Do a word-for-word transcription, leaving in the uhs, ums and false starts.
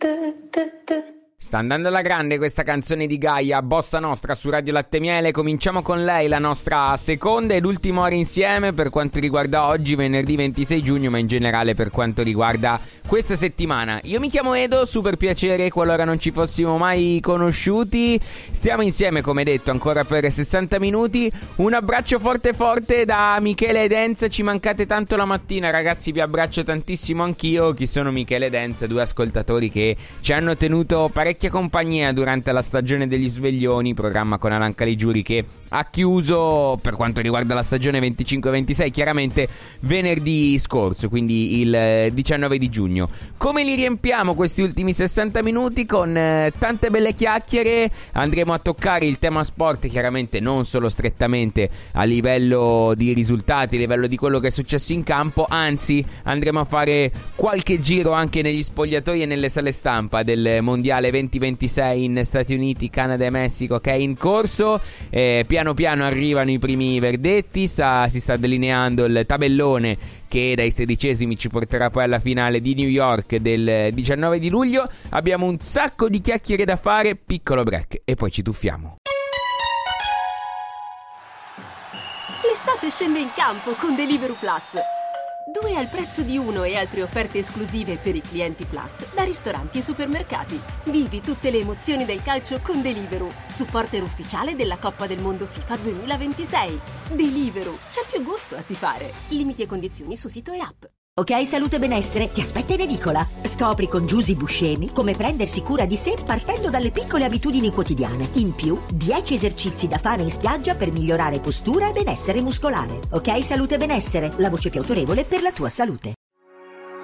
Sta andando alla grande questa canzone di Gaia, Bossa Nostra su Radio Latte Miele. Cominciamo con lei la nostra seconda ed ultima ora insieme per quanto riguarda oggi, venerdì ventisei giugno, ma in generale per quanto riguarda questa settimana. Io mi chiamo Edo, super piacere qualora non ci fossimo mai conosciuti. Stiamo insieme, come detto, ancora per sessanta minuti. Un abbraccio forte forte da Michele e Denz. Ci mancate tanto la mattina, ragazzi, vi abbraccio tantissimo anch'io. Chi sono Michele e Denz? Due ascoltatori che ci hanno tenuto parecchia compagnia durante la stagione degli Sveglioni, programma con Alan Caligiuri che ha chiuso per quanto riguarda la stagione venticinque ventisei chiaramente venerdì scorso, quindi il diciannove di giugno. Come li riempiamo questi ultimi sessanta minuti? Con eh, tante belle chiacchiere. Andremo a toccare il tema sport, chiaramente non solo strettamente a livello di risultati, a livello di quello che è successo in campo, anzi andremo a fare qualche giro anche negli spogliatoi e nelle sale stampa del mondiale duemilaventisei in Stati Uniti, Canada e Messico che è in corso. eh, piano piano arrivano i primi verdetti, sta, si sta delineando il tabellone che dai sedicesimi ci porterà poi alla finale di New York del diciannove di luglio. Abbiamo un sacco di chiacchiere da fare, piccolo break e poi ci tuffiamo. L'estate scende in campo con Deliveroo Plus. Due al prezzo di uno e altre offerte esclusive per i clienti Plus da ristoranti e supermercati. Vivi tutte le emozioni del calcio con Deliveroo, supporter ufficiale della Coppa del Mondo FIFA duemilaventisei. Deliveroo, c'è più gusto a tifare. Limiti e condizioni su sito e app. Ok Salute Benessere ti aspetta in edicola. Scopri con Giusy Buscemi come prendersi cura di sé partendo dalle piccole abitudini quotidiane. In più, dieci esercizi da fare in spiaggia per migliorare postura e benessere muscolare. Ok Salute Benessere, la voce più autorevole per la tua salute.